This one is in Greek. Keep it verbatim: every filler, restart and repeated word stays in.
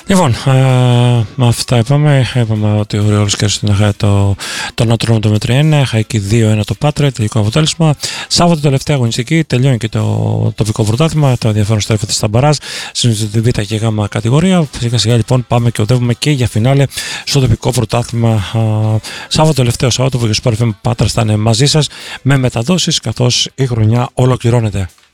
Λοιπόν, ε, με αυτά είπαμε. Είπαμε ότι ο Ορioles κέρδισε το, το Νότρο το με τρία ένα, Χαϊκή δύο ένα το Πάτρε, τελικό αποτέλεσμα. Σάββατο τελευταία αγωνιστική, τελειώνει και το τοπικό πρωτάθλημα. Το ενδιαφέρον στρέφεται στα μπαράζ, στην Β και Γ κατηγορία. Σιγά σιγά λοιπόν πάμε και οδεύουμε και για φινάλε στο τοπικό πρωτάθλημα. Σάββατο τελευταίο Σάββατο που και ο Sport εφ εμ Πάτρας θα είναι μαζί σας με μεταδόσεις καθώς η χρονιά ολοκληρώνεται.